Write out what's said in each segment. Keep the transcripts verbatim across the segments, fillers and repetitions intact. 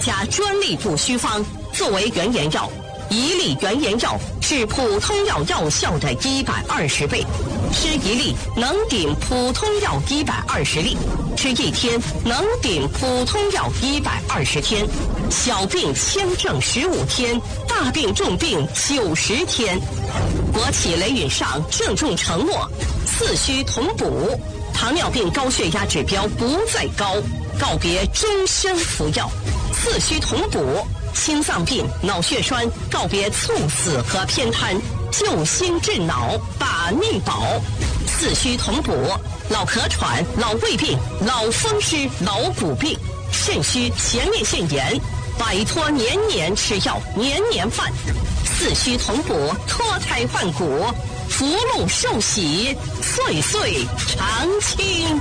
家专利补虚方，作为原研药，一粒原研药是普通药药效的一百二十倍，吃一粒能顶普通药一百二十粒，吃一天能顶普通药一百二十天，小病轻症十五天，大病重病九十天。国企雷允上郑重承诺，四虚同补，糖尿病高血压指标不再高，告别终身服药，四虚同补。心脏病、脑血栓告别猝死和偏瘫，救心治脑把命保。四虚同补，老咳喘、老胃病、老风湿、老骨病、肾虚、前列腺炎，摆脱年年吃药、年年犯。四虚同补，脱胎换骨，福禄寿喜，岁岁常青。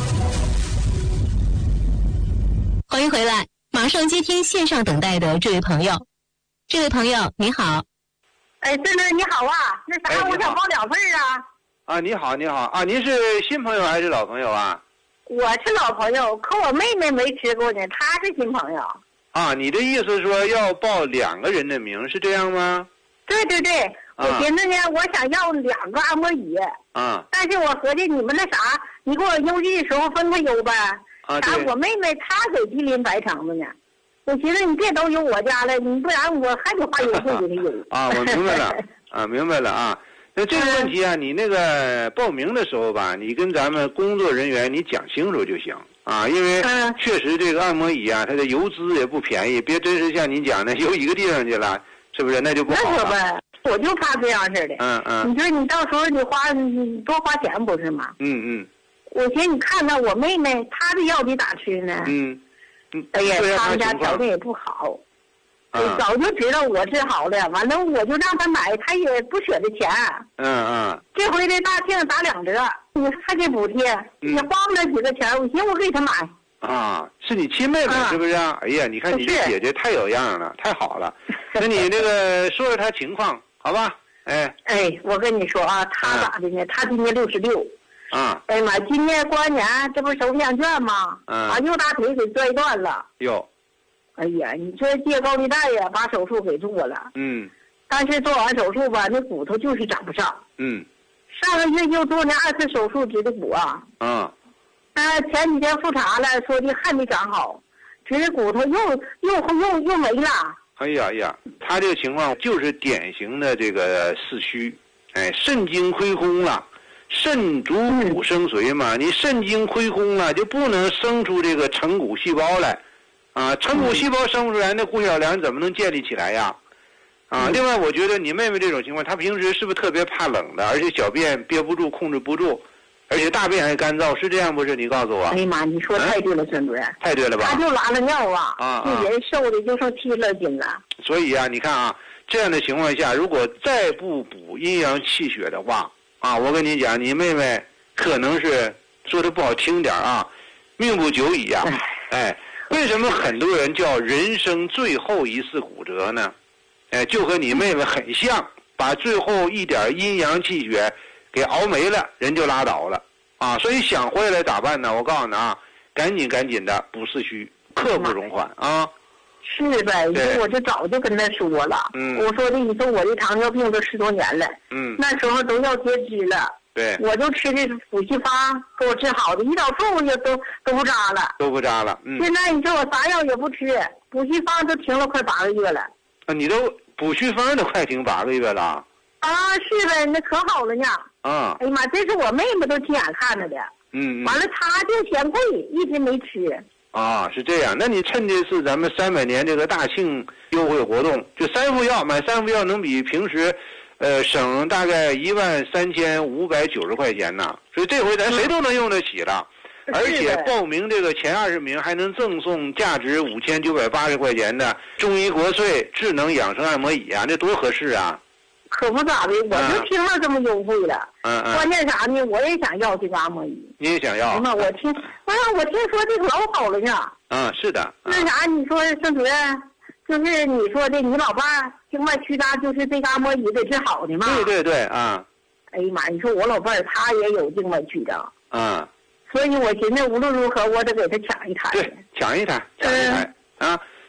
欢迎回来。马上接听线上等待的这位朋友，这位朋友你好。 哎，孙子你好啊，那啥，哎、我想报两份啊。 啊，你好，你好啊，您是新朋友还是老朋友啊？ 我是老朋友，可我妹妹没吃过呢，她是新朋友。 啊，你的意思说要报两个人的名，是这样吗？ 对对对， 啊、 我寻思呢，我想要两个按摩椅。 啊。 但是我合计你们那啥，你给我邮寄的时候分开邮呗。 啊， 啥？我妹妹她给吉林白城的呢，我寻思你别都邮我家了，你不然我还得花邮费给他邮。 啊，我明白了，啊，明白了啊。那这个问题啊，你那个报名的时候吧，你跟咱们工作人员你讲清楚就行啊，因为确实这个按摩椅啊，它的邮资也不便宜，别真是像您讲的邮一个地方去了，是不是？那就不好了。 那可呗，我就怕这样似的。 嗯嗯。 你说你到时候你花你多花钱不是吗？ 嗯嗯。 我寻思你看看我妹妹，她的药得咋吃呢？ 嗯，嗯哎呀，他们家条件也不好， 啊、 早就知道我治好了，完了我就让她买，她也不舍得钱。 嗯嗯。 这回这大庆打两折，你还给补贴， 嗯、 也花不了几个钱，我寻思我给她买。 啊，是你亲妹妹、啊、是不是啊？哎呀，你看你这姐姐太有样了，太好了。那你那个说说她情况，好吧？哎。 哎，我跟你说啊，她咋的呢？她、嗯、今年六十六。 啊！ 哎呀妈，今年过完年，这不是手两卷吗？ 嗯， 把右大腿给摔断了。 哟！ 哎呀，你这借高利贷呀，把手术给做了。 嗯。 但是做完手术吧，那骨头就是长不上。 嗯。 上个月又做那二次手术植的骨啊。 嗯。 呃，前几天复查了，说的还没长好，植的骨头又又又又没了。 哎呀呀，他这个情况就是典型的这个四虚，哎，肾经亏空了。肾主骨生髓嘛，你肾经亏空了，就不能生出这个成骨细胞来，啊，成骨细胞生不出来，那骨小梁怎么能建立起来呀？啊，另外我觉得你妹妹这种情况，她平时是不是特别怕冷的，而且小便憋不住，控制不住，而且大便还干燥，是这样不是？你告诉我。 哎呀妈，你说太对了，孙主任。 太对了吧？ 她就拉了尿啊， 啊， 这人瘦的就剩七十斤了。 所以啊，你看啊，这样的情况下，如果再不补阴阳气血的话。啊，我跟你讲，你妹妹可能是说的不好听点啊，命不久矣呀、啊。哎，为什么很多人叫人生最后一次骨折呢？哎，就和你妹妹很像，把最后一点阴阳气血给熬没了，人就拉倒了啊。所以想回来咋办呢？我告诉你啊，赶紧赶紧的补四虚，刻不容缓啊。 是呗，我这早就跟他说了。 嗯， 我说的，你说我这糖尿病都十多年了。 嗯， 那时候都要截肢了。 对， 我就吃的补气方给我治好的，胰岛素也都都不扎了， 都不扎了。嗯， 现在你说我啥药也不吃，补气方都停了快八个月了。 啊，你都补气方都快停八个月了。 啊，是呗，那可好了呢。 啊， 哎呀妈，这是我妹妹都亲眼看着的。 嗯， 完了，她就嫌贵，一直没吃。 啊，是这样。那你趁这次咱们三百年这个大庆优惠活动，就三副药买三副药能比平时，呃，省大概一万三千五百九十块钱呢。所以这回咱谁都能用得起了， 嗯、 而且报名这个前二十名还能赠送价值五千九百八十块钱的中医国粹智能养生按摩椅啊，这多合适啊！ 可不咋的，我就听了这么优惠了。 嗯嗯。 关键啥呢？我也想要这个按摩椅。 你也想要？ 哎妈，我听，哎呀，我听说这个老好了呢。 嗯，是的。 那啥，你说孙主任，就是你说的，你老伴儿静脉曲张，就是这个按摩椅得治好的嘛？ 对对对啊。 哎呀妈，你说我老伴儿他也有静脉曲张。 嗯。 所以我寻思无论如何我得给他抢一台。 对，抢一台，抢一台、嗯、啊！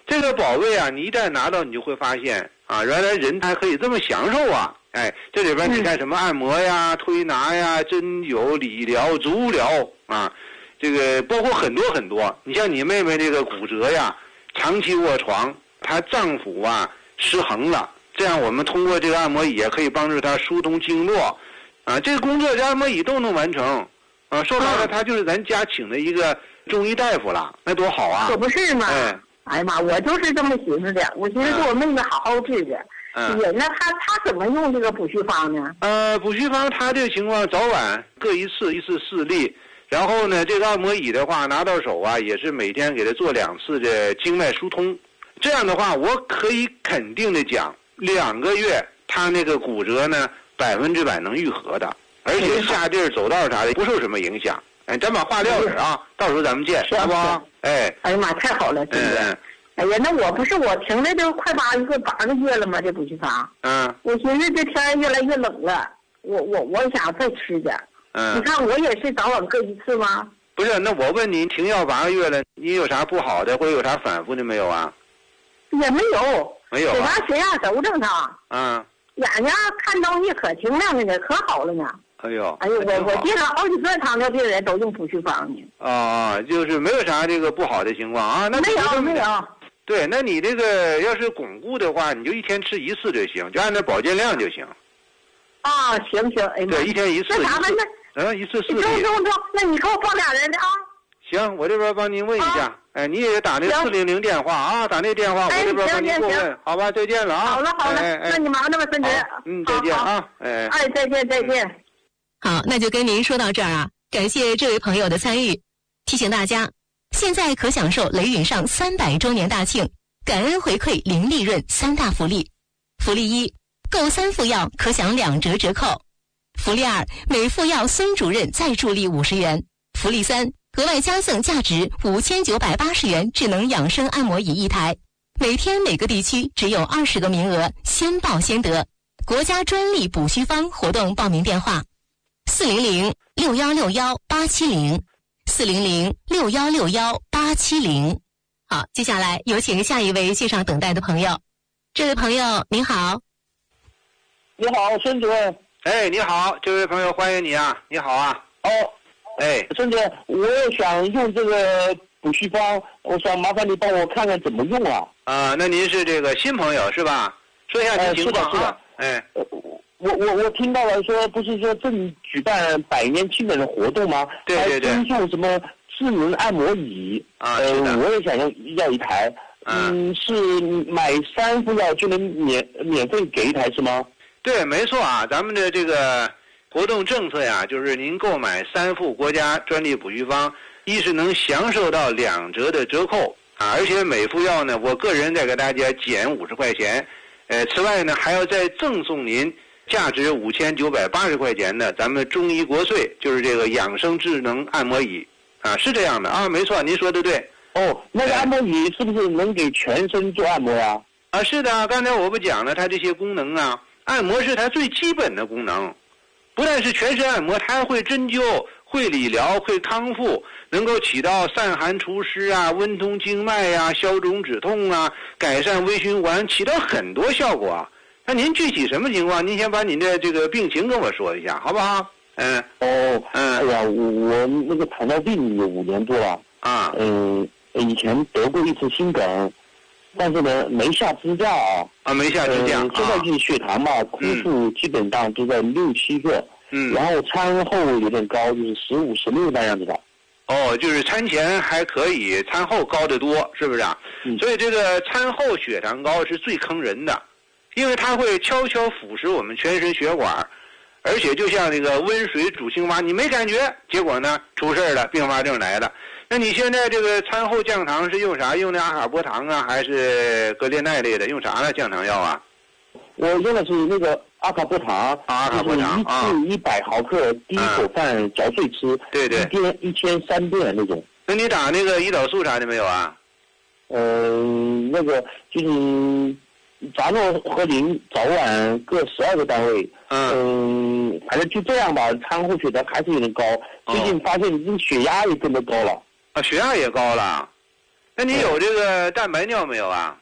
这个宝贝啊，你一旦拿到，你就会发现啊，原来人还可以这么享受啊！哎，这里边你看什么按摩呀、推拿呀、针灸、理疗、足疗啊，这个包括很多很多。你像你妹妹这个骨折呀，长期卧床，她脏腑啊失衡了，这样我们通过这个按摩椅也可以帮助她疏通经络，啊，这个工作这按摩椅都能完成，啊，说白了，她就是咱家请的一个中医大夫了，那多好啊！ 可不是嘛！ 哎， 哎呀妈，我就是这么寻思的，我寻思给我妹妹好好治治。 嗯， 也那他他怎么用这个补虚方呢？ 呃，补虚方他这个情况早晚各一次，一次四粒。然后呢，这个按摩椅的话拿到手啊，也是每天给他做两次的经脉疏通。这样的话，我可以肯定的讲，两个月他那个骨折呢，百分之百能愈合的，而且下地儿走道啥的不受什么影响。哎，咱把话撂这啊，到时候咱们见，好不好？哎， 哎呀妈，太好了，真的。 嗯哎呀，那我不是我停了都快八一个八个月了吗？这补虚方。 嗯。 我寻思这天越来越冷了，我我我想再吃点。 嗯。 你看我也是早晚各一次吗？ 不是，那我问你，停药八个月了，你有啥不好的或者有啥反复的没有啊？ 也没有。 没有啊。 血压血压都正常。 嗯。 眼睛看东西可清亮了呢，可好了呢。 哎呦， 哎呦，我我见了好几个糖尿病人都用补虚方呢。 啊、哦，就是没有啥这个不好的情况啊。那没有没有。 对，那你这个要是巩固的话，你就一天吃一次就行，就按照保健量就行。 啊，行行，哎妈。 对，一天一次。 那啥吧，那嗯，一次四粒。 中中中，那你给我报俩人的啊。 行，我这边帮您问一下。啊、哎，你也打那四零零电话啊，打那电话，我这边帮您过问，好吧？再见了啊。 好了好了， 哎哎、 那你忙着吧，孙子。 嗯，再见啊。哎哎，再见再见。 好，那就跟您说到这儿啊，感谢这位朋友的参与。提醒大家，现在可享受雷允上三百周年大庆，感恩回馈零利润三大福利。福利一，购三副药可享两折折扣。福利二，每副药孙主任再助力五十元。福利三，额外加赠价值五千九百八十元智能养生按摩椅一台。每天每个地区只有二十个名额，先报先得。国家专利补虚方活动报名电话：四零零六幺六幺八七零，四零零六幺六幺八七零。好，接下来有请下一位线上等待的朋友。这位朋友您好。 你好，孙主任。 哎，你好，这位朋友，欢迎你啊！你好啊。 哦。 哎， 孙主任，我想用这个补虚方，我想麻烦你帮我看看怎么用啊。 啊、呃，那您是这个新朋友是吧？说一下您情况啊。 是的，是的。 哎。 我我我听到了说，不是说正举办百年庆典的活动吗？ 对对对。 还赠送什么智能按摩椅？ 啊， 呃， 是的。 我也想要要一台。 嗯, 嗯，是买三副药就能免免费给一台是吗？ 对，没错啊，咱们的这个活动政策呀，就是您购买三副国家专利补虚方，一是能享受到两折的折扣啊，而且每副药呢，我个人再给大家减五十块钱，呃，此外呢，还要再赠送您价值五千九百八十块钱的咱们中医国粹，就是这个养生智能按摩椅啊，是这样的啊，没错，您说的对。 哦，那个按摩椅是不是能给全身做按摩呀？ 啊，是的，刚才我不讲了，它这些功能啊，按摩是它最基本的功能，不但是全身按摩，它还会针灸、会理疗、会康复，能够起到散寒除湿啊、温通经脉呀、啊、消肿止痛啊、改善微循环，起到很多效果啊。那您具体什么情况？您先把您的这个病情跟我说一下，好不好？嗯。 哦。 嗯。 哎呀，我我那个糖尿病有五年多了。 啊。 嗯。以前得过一次心梗，但是呢没下支架啊。 啊，没下支架。 呃、现在就是血糖嘛，空腹基本上都在六七个。 嗯。 然后餐后有点高，就是十五、十六那样子的。 哦，就是餐前还可以，餐后高得多，是不是啊？ 嗯。 所以这个餐后血糖高是最坑人的，因为它会悄悄腐蚀我们全身血管，而且就像那个温水煮青蛙，你没感觉，结果呢出事了，并发症来了。那你现在这个餐后降糖是用啥？用的阿卡波糖啊，还是格列奈类的？用啥呢？降糖药啊？ 我用的是那个阿卡波糖， 啊、阿卡波糖啊， 一次一百毫克，第一口饭嚼碎吃， 对对， 一天一天三遍那种。 那你打那个胰岛素啥的没有啊？ 呃，那个就是扎诺和林早晚各十二个单位。嗯、呃，反正就这样吧，餐后血糖还是有点高。最近发现这血压也跟着高了。 啊，血压也高了。那那你有这个蛋白尿没有啊？